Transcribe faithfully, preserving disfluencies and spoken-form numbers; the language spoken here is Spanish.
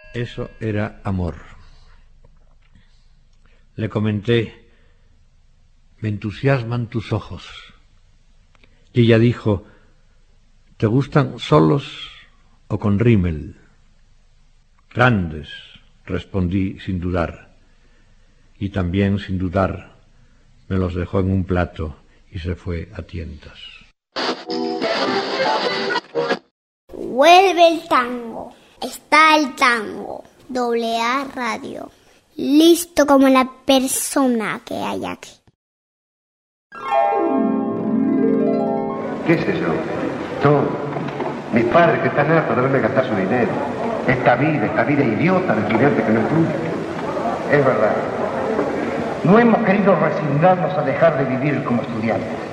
Eso era amor. Le comenté: me entusiasman tus ojos. Y ella dijo: ¿te gustan solos o con rímel? Grandes, respondí sin dudar. Y también sin dudar me los dejó en un plato y se fue a tientas. Vuelve el tango. Está el tango. Doble A Radio. Listo como la persona que hay aquí. ¿Qué sé yo? Todo. Mis padres que están hartos de verme gastar su dinero. Esta vida, esta vida idiota de estudiante que no estudia. Es verdad. No hemos querido resignarnos a dejar de vivir como estudiantes.